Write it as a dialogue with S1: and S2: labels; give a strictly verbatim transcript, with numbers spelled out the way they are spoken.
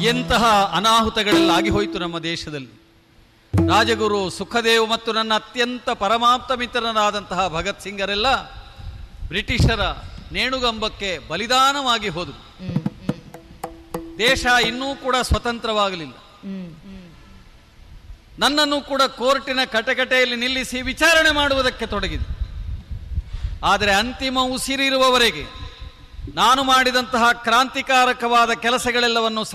S1: ಎಂತಹ ಅನಾಹುತಗಳೆಲ್ಲ ಆಗಿ ಹೋಯಿತು ನಮ್ಮ ದೇಶದಲ್ಲಿ. ರಾಜಗುರು ಸುಖದೇವ್ ಮತ್ತು ನನ್ನ ಅತ್ಯಂತ ಪರಮಾಪ್ತ ಮಿತ್ರನಾದಂತಹ ಭಗತ್ ಸಿಂಗರೆಲ್ಲ ಬ್ರಿಟಿಷರ ನೇಣುಗಂಬಕ್ಕೆ ಬಲಿದಾನವಾಗಿ ಹೋದರು. ದೇಶ ಇನ್ನೂ ಕೂಡ ಸ್ವತಂತ್ರವಾಗಲಿಲ್ಲ. ನನ್ನನ್ನು ಕೂಡ ಕೋರ್ಟಿನ ಕಟಕಟೆಯಲ್ಲಿ ನಿಲ್ಲಿಸಿ ವಿಚಾರಣೆ ಮಾಡುವುದಕ್ಕೆ ತೊಡಗಿದೆ. ಆದರೆ ಅಂತಿಮ ಉಸಿರಿರುವವರೆಗೆ ನಾನು ಮಾಡಿದಂತಹ ಕ್ರಾಂತಿಕಾರಕವಾದ ಕೆಲಸಗಳೆಲ್ಲವನ್ನು